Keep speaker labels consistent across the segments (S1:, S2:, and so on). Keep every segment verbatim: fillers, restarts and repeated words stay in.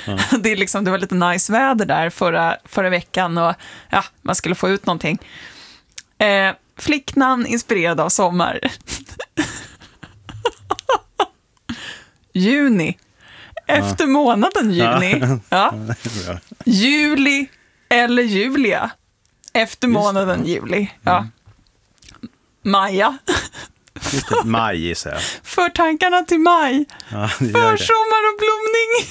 S1: Ja.
S2: Det, är liksom, det var lite nice väder där förra, förra veckan och ja, man skulle få ut någonting. Eh, flicknamn inspirerad av sommar. Juni. Efter ja. månaden juni. Ja. Ja. Juli eller Julia. Efter månaden juli. Ja. Mm. Maja.
S1: Lite maj i sig.
S2: För tankarna till maj.
S1: Ja,
S2: för sommar och blomning.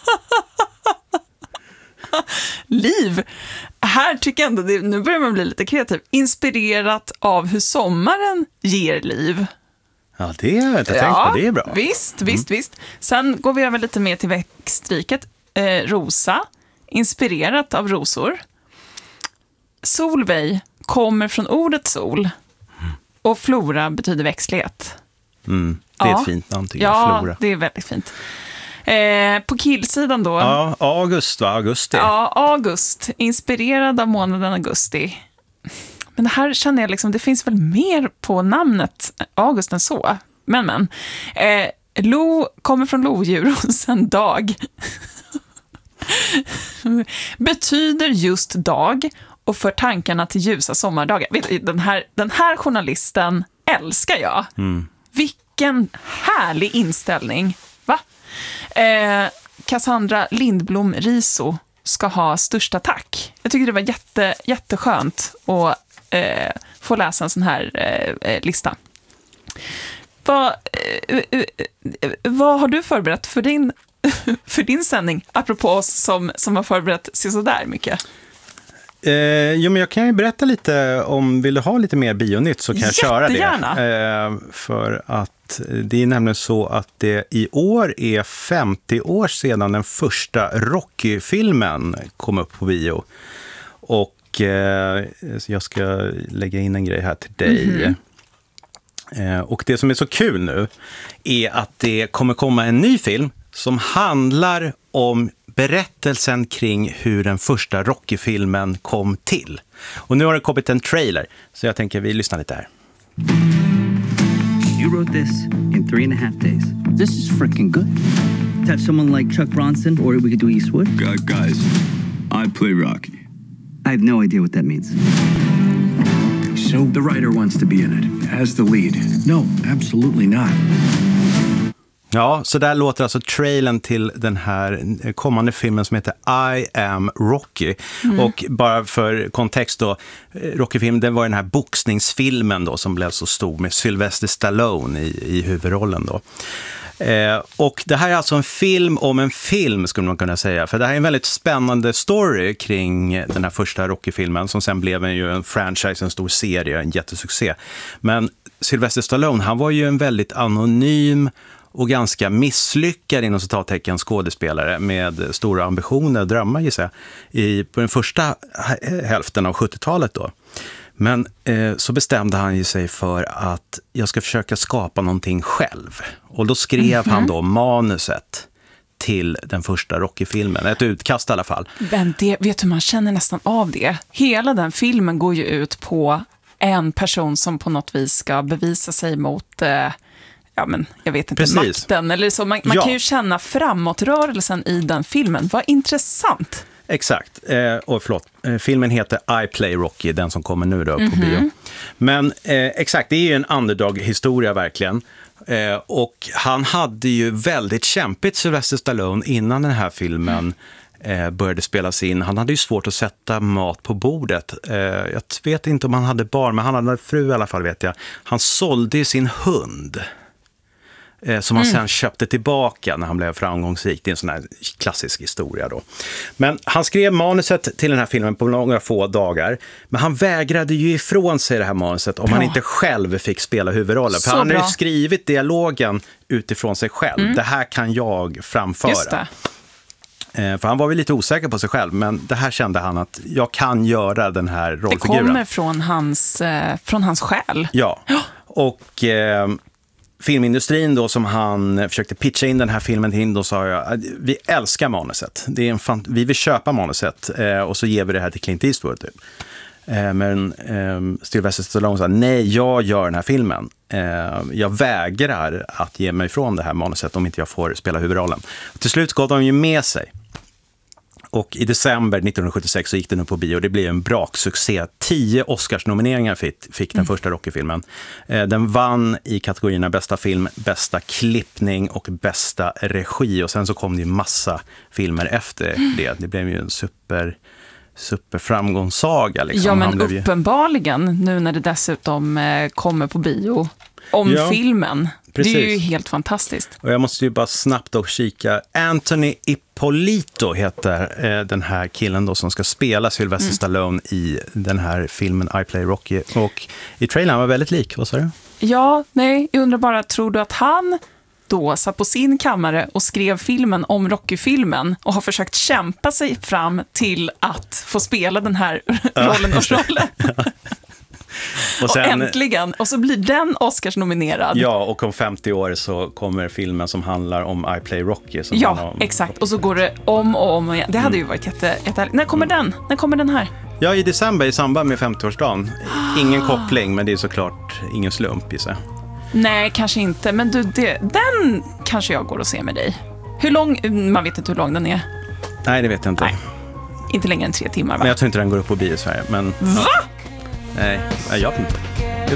S2: Liv. Här tycker jag ändå, det, nu börjar man bli lite kreativ. Inspirerat av hur sommaren ger liv.
S1: Ja, det har jag inte tänkt
S2: ja,
S1: på. Det är bra.
S2: Visst, visst, mm. visst. Sen går vi över lite mer till växtriket. Eh, rosa. Inspirerat av rosor. Solveig kommer från ordet sol. Och flora betyder växtlighet.
S1: Mm, det är ja. ett fint namn tycker
S2: ja,
S1: jag, flora.
S2: Ja, det är väldigt fint. Eh, på killsidan då.
S1: Ja, August va? Augusti.
S2: Ja, August. Inspirerad av månaden augusti. Men det här känner jag liksom, det finns väl mer på namnet August än så. Men, men. Eh, Lo kommer från lodjur och sen dag. Betyder just dag och för tankarna till ljusa sommardagar. Den här, den här journalisten älskar jag.
S1: Mm.
S2: Vilken härlig inställning. Va? Eh, Cassandra Lindblom Riso ska ha största tack. Jag tycker det var jätte, jätteskönt att eh, få läsa en sån här eh, lista. Vad, eh, eh, vad har du förberett för din, för din sändning? Apropå oss som, som har förberett sig så där mycket.
S1: Eh, jo, men jag kan ju berätta lite om, vill du ha lite mer bionytt så kan jag köra det. Eh, för att det är nämligen så att det i år är femtio år sedan den första Rocky-filmen kom upp på bio. Och eh, jag ska lägga in en grej här till dig. Mm-hmm. Eh, och det som är så kul nu är att det kommer komma en ny film som handlar om berättelsen kring hur den första Rocky-filmen kom till. Och nu har det kommit en trailer, så jag tänker vi lyssnar lite här.
S3: You wrote this in three and a half days.
S4: This is freaking good.
S3: Touch someone like Chuck Bronson, or we could do Eastwood.
S4: Uh, guys, I play Rocky.
S3: I have no idea what that means.
S4: So the writer wants to be in it as the lead. No, absolutely not.
S1: Ja, så där låter alltså trailern till den här kommande filmen som heter I Am Rocky. Mm. Och bara för kontext då, Rocky-filmen, det var den här boxningsfilmen då som blev så stor med Sylvester Stallone i, i huvudrollen då. Eh, och det här är alltså en film om en film skulle man kunna säga, för det här är en väldigt spännande story kring den här första Rocky-filmen som sen blev en, ju en franchise, en stor serie, en jättesuccé. Men Sylvester Stallone, han var ju en väldigt anonym och ganska misslyckad inom citattecken skådespelare med stora ambitioner och drömmar gissar jag, i, på den första hälften av sjuttiotalet då. Men eh, så bestämde han ju sig för att jag ska försöka skapa någonting själv. Och då skrev mm-hmm. han då manuset till den första Rocky-filmen. Ett utkast i alla fall.
S2: Men det, vet du, man känner nästan av det. Hela den filmen går ju ut på en person som på något vis ska bevisa sig mot... Eh, ja, men jag vet inte,
S1: Precis.
S2: makten eller så. Man, man ja. kan ju känna framåtrörelsen i den filmen. Vad intressant.
S1: Exakt. Eh, och förlåt, eh, filmen heter I Play Rocky, den som kommer nu då på mm-hmm. bio. Men eh, exakt, det är ju en underdog-historia verkligen. Eh, och han hade ju väldigt kämpigt, Sylvester Stallone, innan den här filmen eh, började spelas in. Han hade ju svårt att sätta mat på bordet. Eh, jag vet inte om han hade barn, men han hade en fru i alla fall, vet jag. Han sålde ju sin hund. Som han mm. sen köpte tillbaka när han blev framgångsrik. Det är en sån här klassisk historia då. Men han skrev manuset till den här filmen på några få dagar. Men han vägrade ju ifrån sig det här manuset om bra. han inte själv fick spela huvudrollen. För
S2: Så
S1: han har
S2: bra.
S1: ju skrivit dialogen utifrån sig själv. Mm. Det här kan jag framföra.
S2: Just det.
S1: För han var väl lite osäker på sig själv, men det här kände han att jag kan göra den här rollfiguren.
S2: Det kommer från hans, eh, från hans själ.
S1: Ja, och... Eh, filmindustrin då som han försökte pitcha in den här filmen till, då sa jag vi älskar manuset. Det är en fan, vi vill köpa manuset eh, och så ger vi det här till Clint Eastwood typ. Eh, men eh, Sylvester Stallone sa nej, jag gör den här filmen. Eh, jag vägrar att ge mig ifrån det här manuset om inte jag får spela huvudrollen. Och till slut gav de ju med sig. Och i december nittonhundrasjuttiosex så gick den upp på bio. Det blev en braksuccé. Tio Oscarsnomineringar fick, fick den mm. första Rocky-filmen. Eh, den vann i kategorierna bästa film, bästa klippning och bästa regi. Och sen så kom det ju massa filmer efter mm. det. Det blev ju en super... superframgångssaga. Liksom.
S2: Ja, men uppenbarligen, ju... nu när det dessutom eh, kommer på bio om ja, filmen. Precis. Det är ju helt fantastiskt.
S1: Och jag måste ju bara snabbt och kika. Anthony Ippolito heter eh, den här killen då som ska spela Sylvester mm. Stallone i den här filmen I Play Rocky. Och i trailern var väldigt lik, vad sa du?
S2: Ja, nej, jag undrar bara, tror du att han då satt på sin kammare och skrev filmen om Rocky-filmen och har försökt kämpa sig fram till att få spela den här rollen och rollen. och, sen, och äntligen, och så blir den Oscars-nominerad.
S1: Ja, och om femtio år så kommer filmen som handlar om I Play Rocky. Som
S2: ja, exakt. Rocky. Och så går det om och om igen. Det hade mm. ju varit jätte, jätte... När kommer mm. den? När kommer den här?
S1: Ja, i december i samband med femtioårsdagen. Ingen koppling, men det är såklart ingen slump i sig.
S2: Nej, kanske inte. Men du, det, den kanske jag går och ser med dig. Hur lång? Man vet inte hur lång den är.
S1: Nej, det vet jag inte. Nej.
S2: Inte längre än tre timmar, va?
S1: Men jag tror inte den går upp på bio i Sverige. Men,
S2: va?
S1: Ja. Nej, jag vet inte.